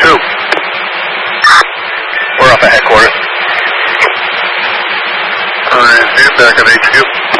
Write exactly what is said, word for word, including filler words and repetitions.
two. We're off at headquarters. Alright, see you back at H Q.